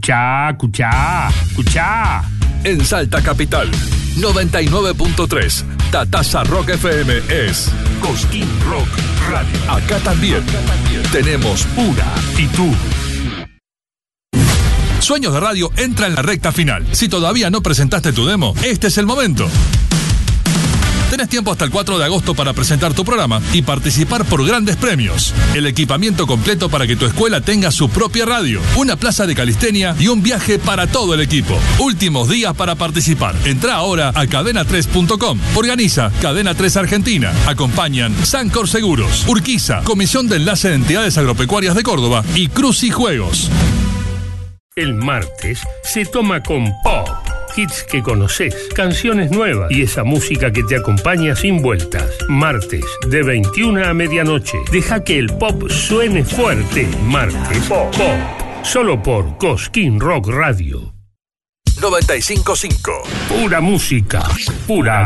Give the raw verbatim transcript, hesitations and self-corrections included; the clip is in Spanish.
Escuchá, escuchá, escuchá. En Salta Capital, noventa y nueve punto tres. Tatasa Rock F M es Cosquín Rock Radio. Acá también, Acá también. Tenemos pura actitud. Sueños de Radio entra en la recta final. Si todavía no presentaste tu demo, este es el momento. Tenés tiempo hasta el cuatro de agosto para presentar tu programa y participar por grandes premios. El equipamiento completo para que tu escuela tenga su propia radio, una plaza de calistenia y un viaje para todo el equipo. Últimos días para participar. Entrá ahora a cadena tres punto com. Organiza Cadena tres Argentina. Acompañan Sancor Seguros, Urquiza, Comisión de Enlace de Entidades Agropecuarias de Córdoba y Cruz y Juegos. El martes se toma con pop. Hits que conoces, canciones nuevas y esa música que te acompaña sin vueltas. Martes, de veintiuna a medianoche. Deja que el pop suene fuerte. Martes, pop. pop. Solo por Cosquín Rock Radio. noventa y cinco punto cinco. Pura música, pura